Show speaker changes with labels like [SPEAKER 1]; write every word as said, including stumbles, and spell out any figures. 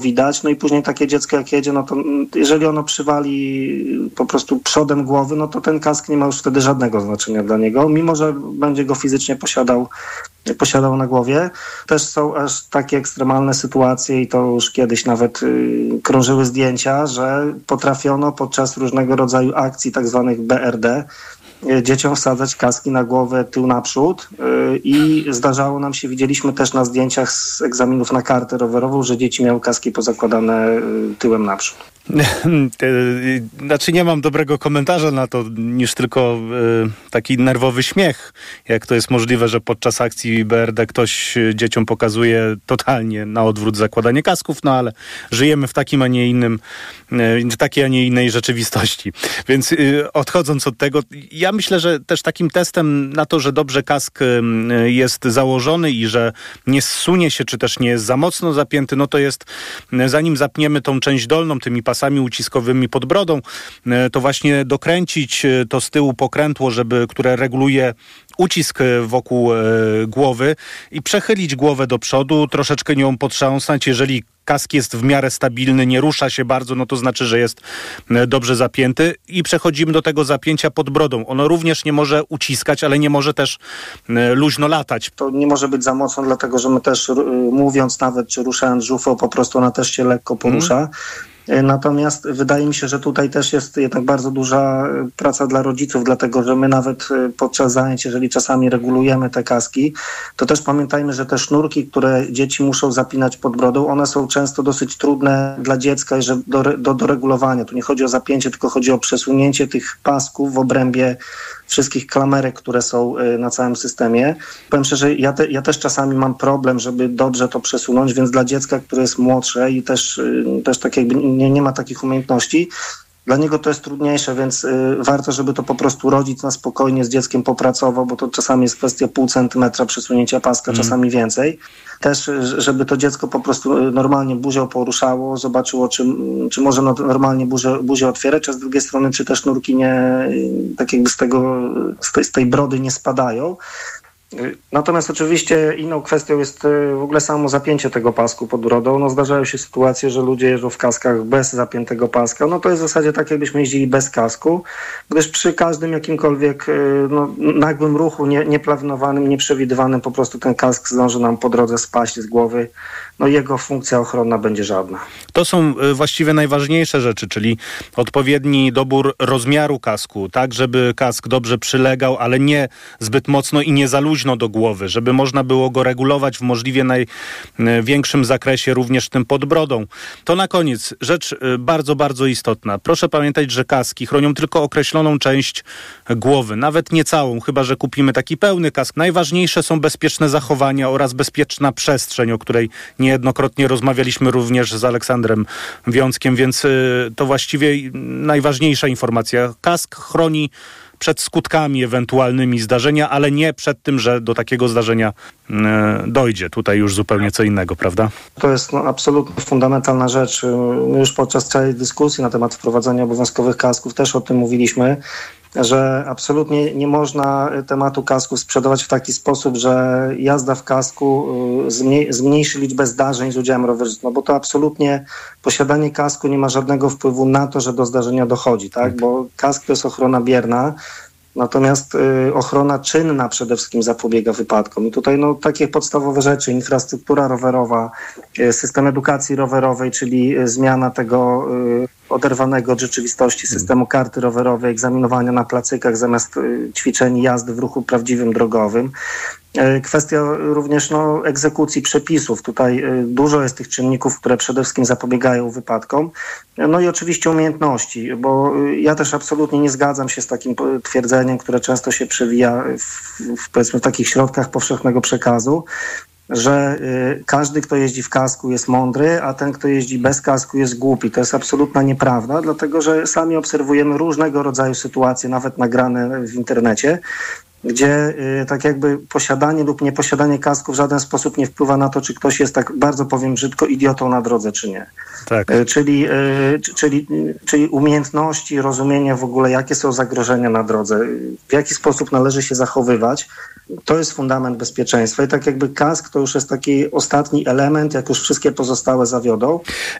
[SPEAKER 1] widać. No i później takie dziecko jak jedzie, no to jeżeli ono przywali po prostu przodem głowy, no to ten kask nie ma już wtedy żadnego znaczenia dla niego, mimo że będzie go fizycznie posiadał, posiadał na głowie. Też są aż takie ekstremalne sytuacje i to już kiedyś nawet y, krążyły zdjęcia, że potrafiono podczas różnego rodzaju akcji tak zwanych B R D dzieciom wsadzać kaski na głowę tył naprzód i zdarzało nam się, widzieliśmy też na zdjęciach z egzaminów na kartę rowerową, że dzieci miały kaski pozakładane tyłem naprzód.
[SPEAKER 2] Znaczy nie mam dobrego komentarza na to, niż tylko y, taki nerwowy śmiech. Jak to jest możliwe, że podczas akcji B R D ktoś dzieciom pokazuje totalnie na odwrót zakładanie kasków, no ale żyjemy w takim, a nie innym, y, w takiej, a nie innej rzeczywistości. Więc y, odchodząc od tego, ja myślę, że też takim testem na to, że dobrze kask y, jest założony i że nie zsunie się, czy też nie jest za mocno zapięty, no to jest, y, zanim zapniemy tą część dolną tymi pasami uciskowymi pod brodą, to właśnie dokręcić to z tyłu pokrętło, żeby, które reguluje ucisk wokół e, głowy i przechylić głowę do przodu, troszeczkę nią potrząsnąć. Jeżeli kask jest w miarę stabilny, nie rusza się bardzo, no to znaczy, że jest dobrze zapięty i przechodzimy do tego zapięcia pod brodą. Ono również nie może uciskać, ale nie może też e, luźno latać.
[SPEAKER 1] To nie może być za mocno, dlatego że my też mówiąc nawet, czy ruszając żufą, po prostu ona też się lekko porusza. Hmm. Natomiast wydaje mi się, że tutaj też jest jednak bardzo duża praca dla rodziców, dlatego że my nawet podczas zajęć, jeżeli czasami regulujemy te kaski, to też pamiętajmy, że te sznurki, które dzieci muszą zapinać pod brodą, one są często dosyć trudne dla dziecka do, do, do regulowania. Tu nie chodzi o zapięcie, tylko chodzi o przesunięcie tych pasków w obrębie wszystkich klamerek, które są na całym systemie. Powiem szczerze, ja, te, ja też czasami mam problem, żeby dobrze to przesunąć, więc dla dziecka, które jest młodsze i też, też tak jakby nie, nie ma takich umiejętności, dla niego to jest trudniejsze, więc y, warto, żeby to po prostu rodzic na spokojnie z dzieckiem popracował, bo to czasami jest kwestia pół centymetra przesunięcia paska, mm. czasami więcej. Też, żeby to dziecko po prostu normalnie buzią poruszało, zobaczyło, czy, czy może normalnie buzię, buzię otwierać, a z drugiej strony, czy te sznurki nie, tak jakby z tego, z tej, z tej brody nie spadają. Natomiast oczywiście inną kwestią jest w ogóle samo zapięcie tego pasku pod brodą. No zdarzają się sytuacje, że ludzie jeżdżą w kaskach bez zapiętego paska. No to jest w zasadzie tak, jakbyśmy jeździli bez kasku, gdyż przy każdym jakimkolwiek no, nagłym ruchu, nie, nieplanowanym, nieprzewidywanym, po prostu ten kask zdąży nam po drodze spaść z głowy. No jego funkcja ochronna będzie żadna.
[SPEAKER 2] To są właściwie najważniejsze rzeczy, czyli odpowiedni dobór rozmiaru kasku, tak, żeby kask dobrze przylegał, ale nie zbyt mocno i nie za luźno do głowy, żeby można było go regulować w możliwie największym zakresie, również tym pod brodą. To na koniec rzecz bardzo, bardzo istotna. Proszę pamiętać, że kaski chronią tylko określoną część głowy, nawet nie całą, chyba że kupimy taki pełny kask. Najważniejsze są bezpieczne zachowania oraz bezpieczna przestrzeń, o której niejednokrotnie rozmawialiśmy również z Aleksandrem Wiązkiem, więc to właściwie najważniejsza informacja. Kask chroni przed skutkami ewentualnymi zdarzenia, ale nie przed tym, że do takiego zdarzenia e, dojdzie. Tutaj już zupełnie co innego, prawda?
[SPEAKER 1] To jest no, absolutnie fundamentalna rzecz. My już podczas całej dyskusji na temat wprowadzania obowiązkowych kasków też o tym mówiliśmy, że absolutnie nie można tematu kasku sprzedawać w taki sposób, że jazda w kasku zmniejszy liczbę zdarzeń z udziałem rowerzystów, no bo to absolutnie posiadanie kasku nie ma żadnego wpływu na to, że do zdarzenia dochodzi, tak? Bo kask to jest ochrona bierna, natomiast y, ochrona czynna przede wszystkim zapobiega wypadkom. I tutaj no, takie podstawowe rzeczy, infrastruktura rowerowa, y, system edukacji rowerowej, czyli y, zmiana tego y, oderwanego od rzeczywistości systemu karty rowerowej, egzaminowania na placykach zamiast y, ćwiczeń jazdy w ruchu prawdziwym drogowym. Y, kwestia również no, egzekucji przepisów. Tutaj y, dużo jest tych czynników, które przede wszystkim zapobiegają wypadkom. No i oczywiście umiejętności, bo y, ja też absolutnie nie zgadzam się z takim twierdzeniem, które często się przewija w, w, powiedzmy, w takich środkach powszechnego przekazu, że y, każdy, kto jeździ w kasku, jest mądry, a ten, kto jeździ bez kasku, jest głupi. To jest absolutna nieprawda, dlatego że sami obserwujemy różnego rodzaju sytuacje, nawet nagrane w internecie, gdzie y, tak jakby posiadanie lub nieposiadanie kasku w żaden sposób nie wpływa na to, czy ktoś jest, tak bardzo powiem brzydko, idiotą na drodze, czy nie.
[SPEAKER 2] Tak.
[SPEAKER 1] Y, czyli, y, czyli, y, czyli umiejętności, rozumienie w ogóle, jakie są zagrożenia na drodze, y, w jaki sposób należy się zachowywać, to jest fundament bezpieczeństwa. I tak jakby kask to już jest taki ostatni element, jak już wszystkie pozostałe zawiodą.